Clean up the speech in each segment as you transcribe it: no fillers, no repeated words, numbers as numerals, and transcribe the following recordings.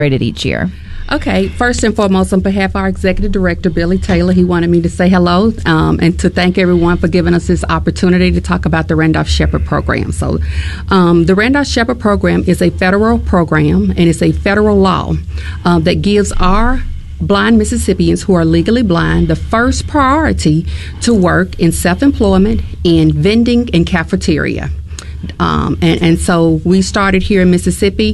celebrated each year? Okay, first and foremost, on behalf of our Executive Director, Billy Taylor, he wanted me to say hello and to thank everyone for giving us this opportunity to talk about the Randolph-Sheppard program. So the Randolph-Sheppard program is a federal program, and it's a federal law that gives our blind Mississippians who are legally blind the first priority to work in self-employment, in vending, and cafeteria. And so we started here in Mississippi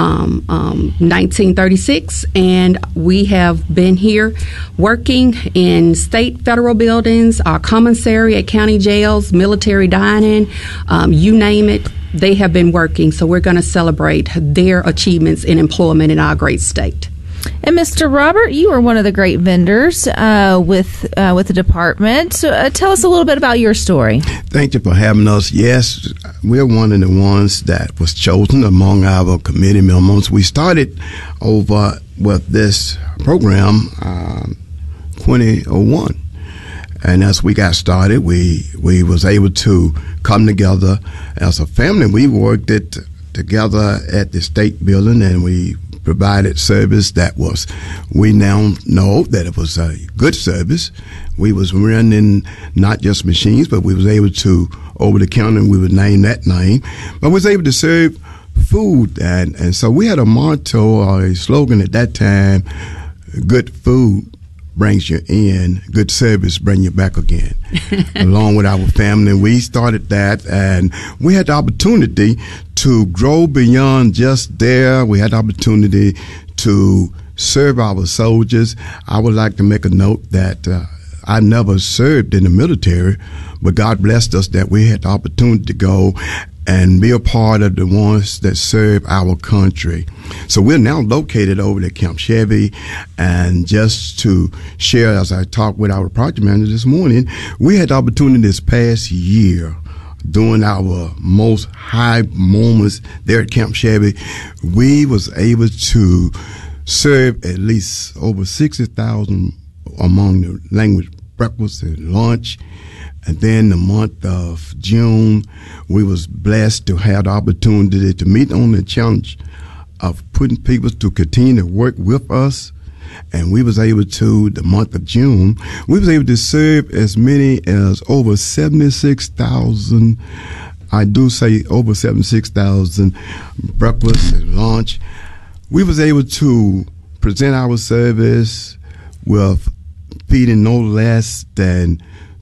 1936, and we have been here working in state, federal buildings, our commissary at county jails, military dining, you name it. They have been working, so we're going to celebrate their achievements in employment in our great state. And Mr. Robert, you are one of the great vendors with the department. So, tell us a little bit about your story. Thank you for having us. Yes, we're one of the ones that was chosen among our committee members. We started over with this program 2001. And as we got started, we was able to come together as a family. We worked it together at the state building, and we provided service that was, we now know that it was a good service. We was running not just machines, but we was able to, over the counter, and we would name that name, but was able to serve food. And so we had a motto or a slogan at that time: good food brings you in, good service bring you back again. Along with our family, we started that, and we had the opportunity to grow beyond just there. We had the opportunity to serve our soldiers. I would like to make a note that I never served in the military, but God blessed us that we had the opportunity to go and be a part of the ones that serve our country. So we're now located over at Camp Chevy, and just to share, as I talked with our project manager this morning, we had the opportunity this past year, during our most high moments there at Camp Chevy, we was able to serve at least over 60,000 among the language breakfast and lunch. And then the month of June, we was blessed to have the opportunity to meet on the challenge of putting people to continue to work with us. And we was able to, the month of June, we was able to serve as many as over 76,000, I do say over 76,000 breakfast and lunch. We was able to present our service with feeding no less than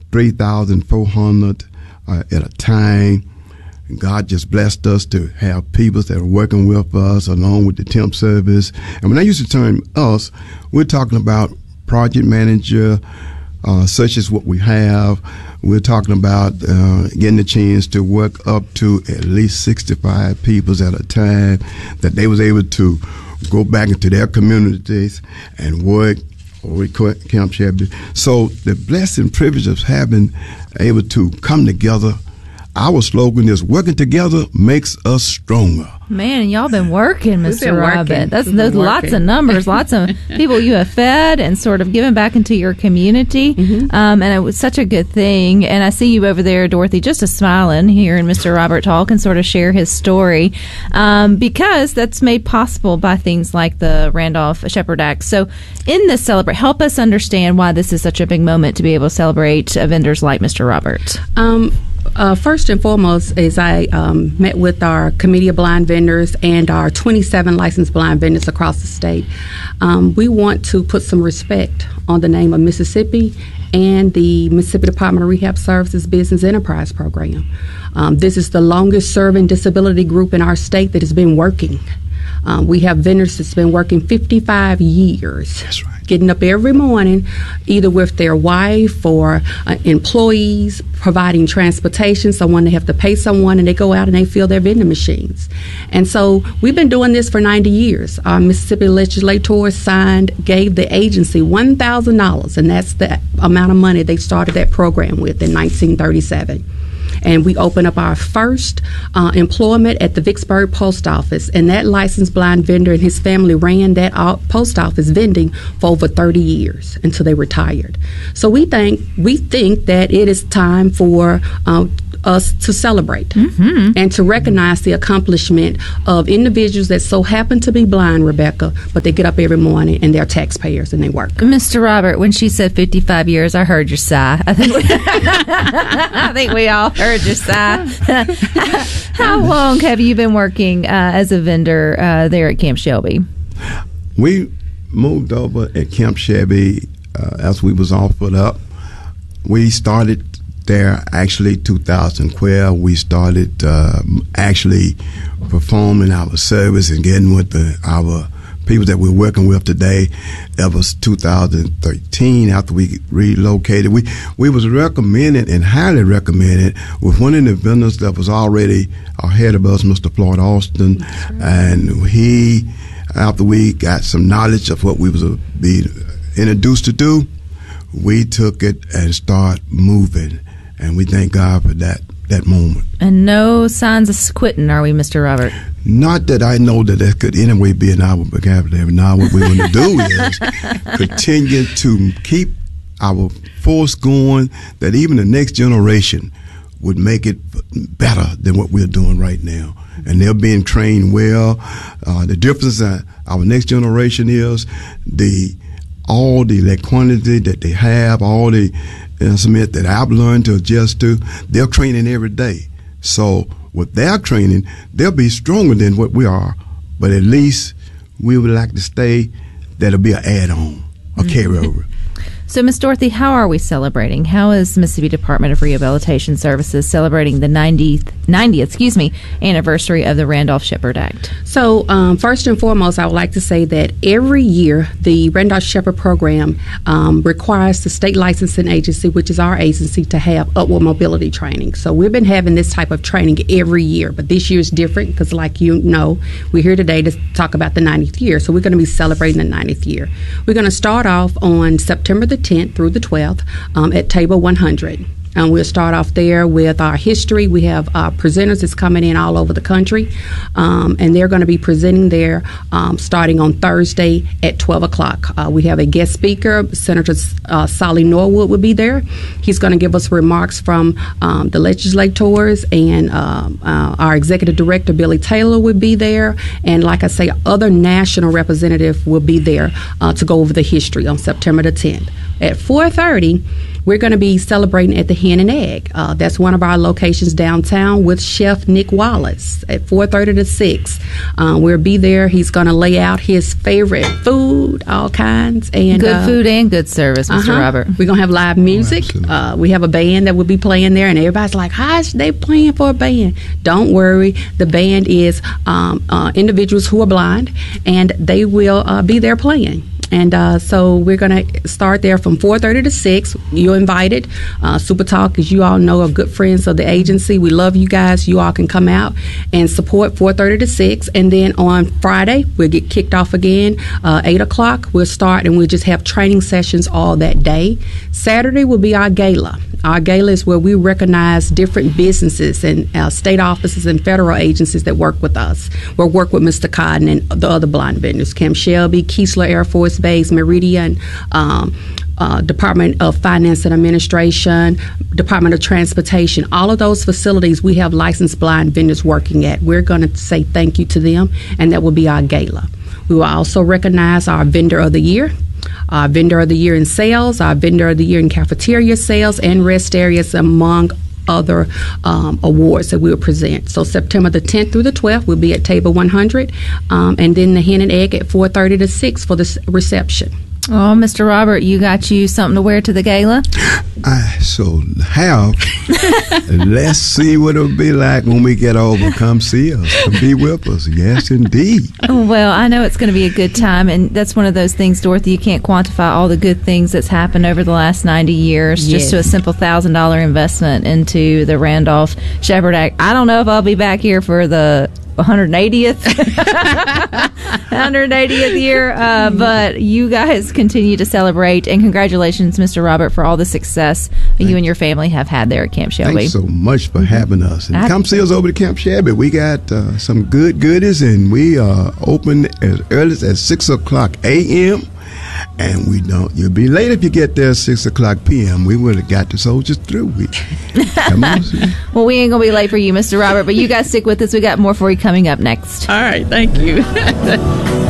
3,400 at a time. God just blessed us to have people that are working with us along with the temp service. And when I use the term us, we're talking about project manager, such as what we have. We're talking about getting the chance to work up to at least 65 people at a time, that they was able to go back into their communities and work or Camp Chevy. So the blessing privilege of having able to come together. Our slogan is working together makes us stronger. Man, y'all been working, Mr. Robin. That's lots of numbers, lots of people you have fed and sort of given back into your community. Mm-hmm. And it was such a good thing. And I see you over there, Dorothy, just smiling, hearing Mr. Robert talk and sort of share his story, because that's made possible by things like the Randolph-Sheppard Act. So in this help us understand why this is such a big moment to be able to celebrate vendors like Mr. Robert. First and foremost, is I met with our Committee of Blind Vendors and our 27 licensed blind vendors across the state. We want to put some respect on the name of Mississippi and the Mississippi Department of Rehab Services Business Enterprise Program. This is the longest serving disability group in our state that has been working. We have vendors that's been working 55 years. That's right. Getting up every morning, either with their wife or employees, providing transportation, someone they have to pay someone, and they go out and they fill their vending machines. And so we've been doing this for 90 years. Our Mississippi legislature gave the agency $1,000, and that's the amount of money they started that program with in 1937. And we opened up our first employment at the Vicksburg Post Office, and that licensed blind vendor and his family ran that post office vending for over 30 years until they retired. So we think that it is time for us to celebrate and to recognize the accomplishment of individuals that so happen to be blind, Rebecca, but they get up every morning and they're taxpayers and they work. Mr. Robert, when she said 55 years, I heard your sigh. I think we all heard your sigh. How long have you been working as a vendor there at Camp Shelby? We moved over at Camp Shelby as we was offered up. We started there actually 2012. We started actually performing our service and getting with our people that we're working with today. That was 2013 after we relocated. We was recommended and highly recommended with one of the vendors that was already ahead of us, Mr. Floyd Austin. Right. And he, after we got some knowledge of what we was being introduced to do, we took it and started moving. And we thank God for that moment. And no signs of quitting, are we, Mr. Robert? Not that I know that could anyway be in our vocabulary. Now what we want to do is continue to keep our force going, that even the next generation would make it better than what we're doing right now. And they're being trained well. The difference that our next generation is all the quantity that they have, all the instrument that I've learned to adjust to, they're training every day. So with their training, they'll be stronger than what we are. But at least we would like to stay. That'll be an add-on, a carryover. So, Ms. Dorothy, how are we celebrating? How is Mississippi Department of Rehabilitation Services celebrating the 90th anniversary of the Randolph-Shepard Act? So, first and foremost, I would like to say that every year the Randolph-Shepard program requires the state licensing agency, which is our agency, to have upward mobility training. So we've been having this type of training every year, but this year is different because, like you know, we're here today to talk about the 90th year. So we're going to be celebrating the 90th year. We're going to start off on September the 10th through the 12th at Table 100. We'll start off there with our history. We have presenters that's coming in all over the country, and they're going to be presenting there starting on Thursday at 12 o'clock. We have a guest speaker. Senator Solly Norwood will be there. He's going to give us remarks from the legislators, and our executive director, Billy Taylor, will be there. And like I say, other national representatives will be there to go over the history on September the 10th. At 4:30, we're going to be celebrating at the Hen and Egg. That's one of our locations downtown with Chef Nick Wallace at 4:30 to 6. We'll be there. He's going to lay out his favorite food, all kinds. And good food and good service, Mr. Robert. We're going to have live music. We have a band that will be playing there, and everybody's like, how's they playing for a band? Don't worry. The band is individuals who are blind, and they will be there playing. And so we're going to start there from 4:30 to 6. You're invited. Super Talk, as you all know, are good friends of the agency. We love you guys. You all can come out and support 4:30 to 6. And then on Friday, we'll get kicked off again. 8 o'clock, we'll start, and we'll just have training sessions all that day. Saturday will be our gala. Our gala is where we recognize different businesses and state offices and federal agencies that work with us. We'll work with Mr. Cotton and the other blind vendors, Camp Shelby, Keesler Air Force Base, Meridian, Department of Finance and Administration, Department of Transportation. All of those facilities we have licensed blind vendors working at. We're going to say thank you to them, and that will be our gala. We will also recognize our Vendor of the Year, our Vendor of the Year in Sales, our Vendor of the Year in Cafeteria Sales and Rest Areas, among other awards that we'll present. So September the 10th through the 12th, we'll be at Table 100, and then the Hen and Egg at 4:30 to 6 for the reception. Oh, Mr. Robert, you got you something to wear to the gala? I so have. Let's see what it'll be like when we get over. Come see us. Come be with us. Yes, indeed. Well, I know it's going to be a good time, and that's one of those things, Dorothy, you can't quantify all the good things that's happened over the last 90 years just to a simple $1,000 investment into the Randolph-Shepard Act. I don't know if I'll be back here for the 180th year, but you guys continue to celebrate, and congratulations, Mr. Robert, for all the success you and your family have had there at Camp Shelby. Thanks so much for having us, and come see us over to Camp Shelby. We got some good goodies, and we are open as early as 6 o'clock a.m. And we don't. You'll be late if you get there at 6:00 p.m. We would have got the soldiers through. Come on. Well, we ain't gonna be late for you, Mr. Robert. But you guys stick with us. We got more for you coming up next. All right. Thank you.